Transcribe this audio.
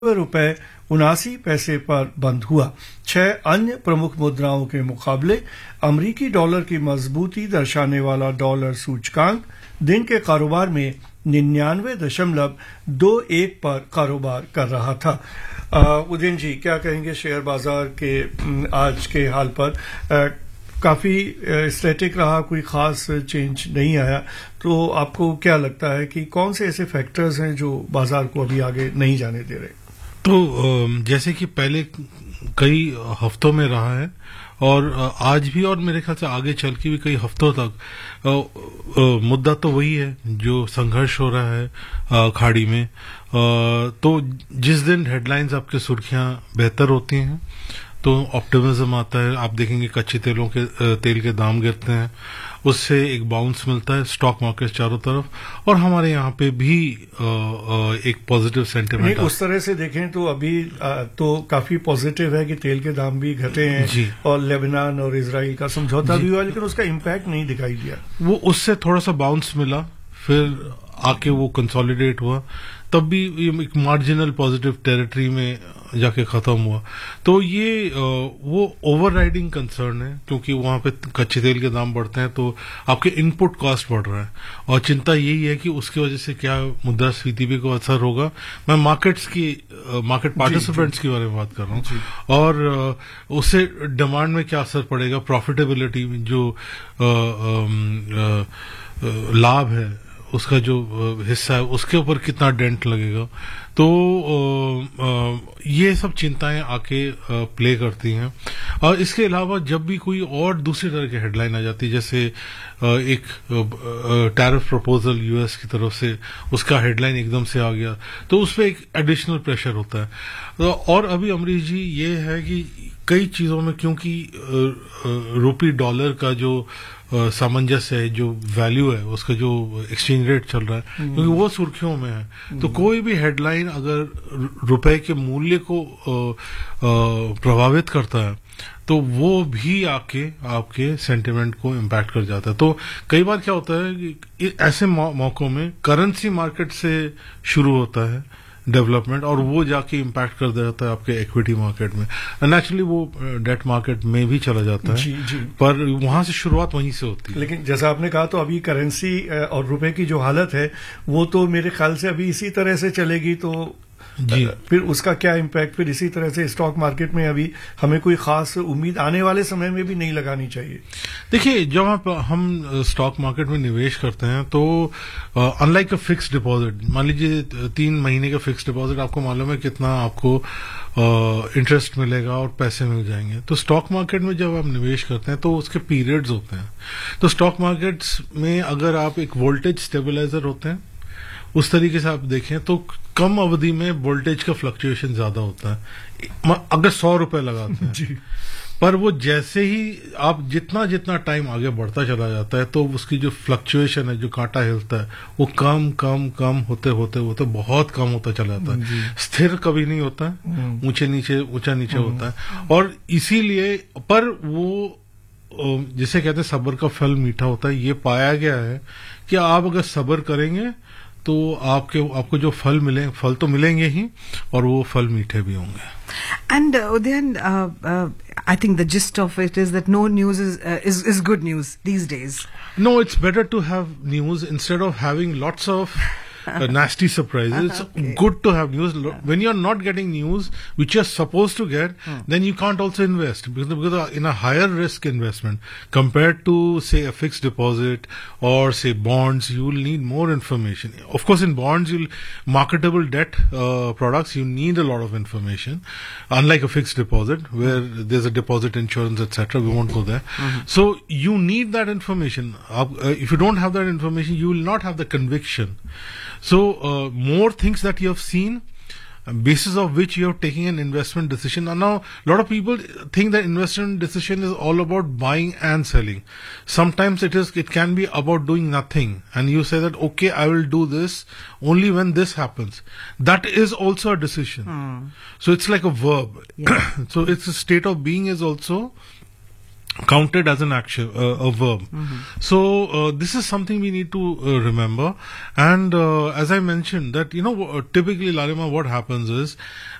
रुपए 79 पर बंद हुआ। 6 अन्य प्रमुख मुद्राओं के मुकाबले अमरीकी डॉलर की मजबूती दर्शाने वाला डॉलर सूचकांक दिन के कारोबार में 99.21 पर कारोबार कर रहा था। उदयन जी, क्या कहेंगे शेयर बाजार के आज के हाल पर? काफी स्टैटिक रहा, कोई खास चेंज नहीं आया, तो आपको क्या लगता है कि कौन से ऐसे फैक्टर्स हैं जो बाजार को अभी आगे नहीं जाने दे रहे? तो जैसे कि पहले कई हफ्तों में रहा है और आज भी, और मेरे ख्याल से आगे चल के भी कई हफ्तों तक मुद्दा तो वही है जो संघर्ष हो रहा है खाड़ी में। तो जिस दिन हेडलाइंस आपके सुर्खियां बेहतर होती हैं तो ऑप्टिमिज्म आता है। आप देखेंगे कच्चे तेल के दाम गिरते हैं, उससे एक बाउंस मिलता है स्टॉक मार्केट चारों तरफ, और हमारे यहाँ पे भी एक पॉजिटिव सेंटिमेंट। उस तरह से देखें तो अभी तो काफी पॉजिटिव है कि तेल के दाम भी घटे हैं और लेबनान और इजराइल का समझौता भी हुआ, लेकिन उसका इम्पैक्ट नहीं दिखाई दिया। वो उससे थोड़ा सा बाउंस मिला, फिर आके वो कंसोलिडेट हुआ, तब भी एक मार्जिनल पॉजिटिव टेरिटरी में जाके खत्म हुआ। तो ये वो ओवरराइडिंग कंसर्न है, क्योंकि वहां पे कच्चे तेल के दाम बढ़ते हैं तो आपके इनपुट कॉस्ट बढ़ रहा है, और चिंता यही है कि उसकी वजह से क्या मुद्रास्फीति पे को असर होगा। मैं मार्केट पार्टिसिपेंट्स के बारे में बात कर रहा हूँ, और उससे डिमांड में क्या असर पड़ेगा, प्रॉफिटेबिलिटी में जो लाभ है उसका जो हिस्सा है उसके ऊपर कितना डेंट लगेगा। तो ये सब चिंताएं आके प्ले करती हैं। और इसके अलावा जब भी कोई और दूसरी तरह की हेडलाइन आ जाती है, जैसे एक टैरिफ प्रपोजल यूएस की तरफ से, उसका हेडलाइन एकदम से आ गया तो उस पर एक एडिशनल प्रेशर होता है। और अभी अमरीश जी ये है कि कई चीजों में, क्योंकि रुपी डॉलर का जो सामंजस्य है, जो वैल्यू है, उसका जो एक्सचेंज रेट चल रहा है, क्योंकि वो सुर्खियों में है, तो कोई भी हेडलाइन अगर रुपए के मूल्य को प्रभावित करता है तो वो भी आके आपके सेंटिमेंट को इम्पैक्ट कर जाता है। तो कई बार क्या होता है कि ऐसे मौकों में करेंसी मार्केट से शुरू होता है डेवलपमेंट, और वो जाके इम्पैक्ट कर देता है आपके इक्विटी मार्केट में। नेचुरली वो डेट मार्केट में भी चला जाता है, जी। पर वहां से शुरुआत वहीं से होती है। लेकिन जैसा आपने कहा, तो अभी करेंसी और रुपए की जो हालत है वो तो मेरे ख्याल से अभी इसी तरह से चलेगी, तो जी फिर उसका क्या इम्पैक्ट फिर इसी तरह से स्टॉक मार्केट में अभी हमें कोई खास उम्मीद आने वाले समय में भी नहीं लगानी चाहिए। देखिए, जब हम स्टॉक मार्केट में निवेश करते हैं तो अनलाइक अ फिक्स डिपॉजिट, मान लीजिए 3 महीने का फिक्स डिपॉजिट, आपको मालूम है कितना आपको इंटरेस्ट मिलेगा और पैसे मिल जाएंगे। तो स्टॉक मार्केट में जब आप निवेश करते हैं तो उसके पीरियड्स होते हैं। तो स्टॉक मार्केट्स में अगर आप एक वोल्टेज स्टेबलाइजर होते हैं, उस तरीके से आप देखें तो कम अवधि में वोल्टेज का फ्लक्चुएशन ज्यादा होता है। अगर 100 रुपए लगाते हैं जी, पर वो जैसे ही आप जितना टाइम आगे बढ़ता चला जाता है तो उसकी जो फ्लक्चुएशन है, जो कांटा हिलता है, वो कम होते बहुत कम होता चला जाता है। स्थिर कभी नहीं होता है, ऊंचा नीचे होता है। और इसीलिए, पर वो जिसे कहते हैं सब्र का फल मीठा होता है, ये पाया गया है कि आप अगर सब्र करेंगे तो आपको जो फल तो मिलेंगे ही, और वो फल मीठे भी होंगे। And Udayan, I think the gist of it is that no news is good news these days. No, it's better to have news instead of having lots of nasty surprises. It's good to have news. When you're not getting news which you're supposed to get, then you can't also invest, because in a higher risk investment compared to say a fixed deposit or say bonds, you will need more information. Of course, in bonds, marketable debt products, you need a lot of information, unlike a fixed deposit where there's a deposit insurance, etc. We won't go there. So you need that information. If you don't have that information, you will not have the conviction. So more things that you have seen, basis of which you are taking an investment decision. And now a lot of people think that investment decision is all about buying and selling. Sometimes it can be about doing nothing, and you say that okay, I will do this only when this happens. That is also a decision. So it's like a verb. Yeah. So it's a state of being is also counted as an action, a verb. So this is something we need to remember. And as I mentioned, that typically, Lalima, what happens is